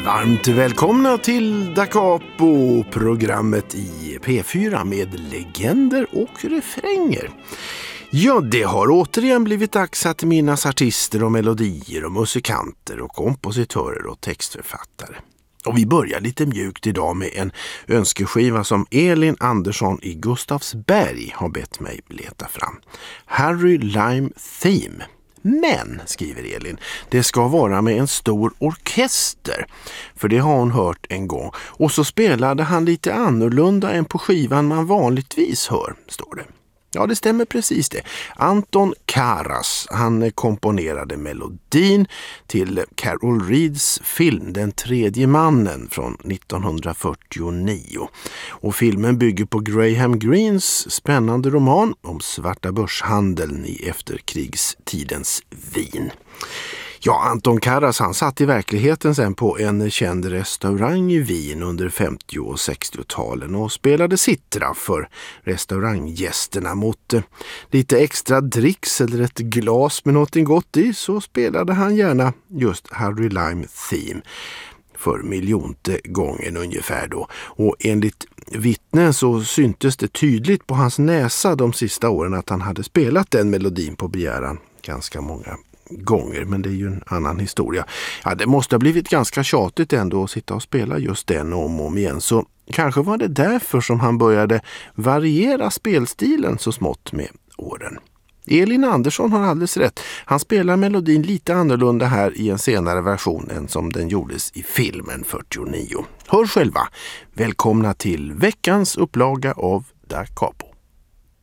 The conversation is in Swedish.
Varmt välkomna till Da Capo, programmet i P4 med legender och refränger. Ja, det har återigen blivit dags att minnas artister och melodier och musikanter och kompositörer och textförfattare. Och vi börjar lite mjukt idag med en önskeskiva som Elin Andersson i Gustavsberg har bett mig leta fram. Harry Lime Theme. Men, skriver Elin, det ska vara med en stor orkester. För det har hon hört en gång. Och så spelade han lite annorlunda än på skivan man vanligtvis hör, står det. Ja, det stämmer precis det. Anton Karas, han komponerade melodin till Carol Reeds film Den tredje mannen från 1949. Och filmen bygger på Graham Greens spännande roman om svarta börshandeln i efterkrigstidens Wien. Ja, Anton Karas han satt i verkligheten sen på en känd restaurang i Wien under 50- och 60-talen och spelade citra för restauranggästerna mot lite extra dricks eller ett glas med något gott i, så spelade han gärna just Harry Lime Theme för miljonte gången ungefär då. Och enligt vittnen så syntes det tydligt på hans näsa de sista åren att han hade spelat den melodin på begäran ganska många gånger, men det är ju en annan historia. Ja, det måste ha blivit ganska tjatigt ändå att sitta och spela just den om och om igen, så kanske var det därför som han började variera spelstilen så smått med åren. Elin Andersson har alldeles rätt. Han spelar melodin lite annorlunda här i en senare version än som den gjordes i filmen 49. Hör själva. Välkomna till veckans upplaga av Da Capo.